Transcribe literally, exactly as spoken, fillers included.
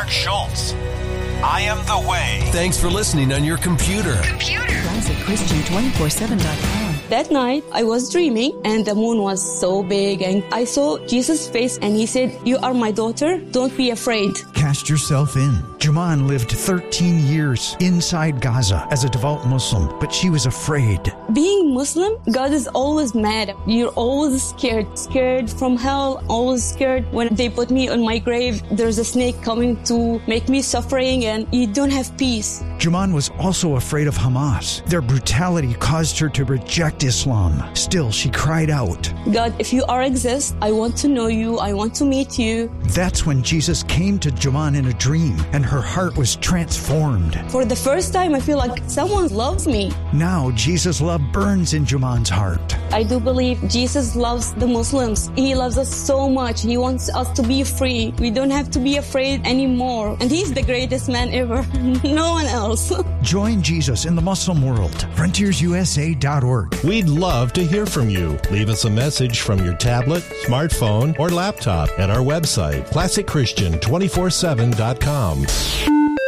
Mark Schultz. I am the way. Thanks for listening on your computer. Computer. Classic Christian two four seven dot com. That night, I was dreaming, and the moon was so big, and I saw Jesus' face, and he said, "You are my daughter. Don't be afraid." Cast yourself in. Juman lived thirteen years inside Gaza as a devout Muslim, but she was afraid. Being Muslim, God is always mad. You're always scared. Scared from hell, always scared. When they put me on my grave, there's a snake coming to make me suffering, and you don't have peace. Juman was also afraid of Hamas. Their brutality caused her to reject Islam. Still, she cried out, "God, if you are exist, I want to know you. I want to meet you." That's when Jesus came to Juman in a dream, and her heart was transformed. For the first time, I feel like someone loves me. Now, Jesus' love burns in Juman's heart. I do believe Jesus loves the Muslims. He loves us so much. He wants us to be free. We don't have to be afraid anymore. And he's the greatest man ever. No one else. Join Jesus in the Muslim world. frontiers u s a dot org. We'd love to hear from you. Leave us a message from your tablet, smartphone, or laptop at our website, classic christian two four seven dot com.